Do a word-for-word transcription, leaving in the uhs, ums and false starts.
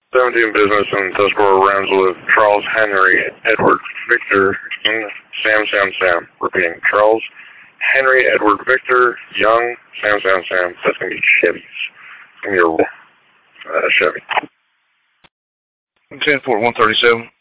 seventeen business in Tuscarora, Ramswood, Charles Henry Edward Victor Young Sam Sam Sam. Repeating, Charles Henry Edward Victor Young Sam Sam Sam. That's going to be Chevy's. It's going to be a uh, Chevy. ten four one thirty-seven.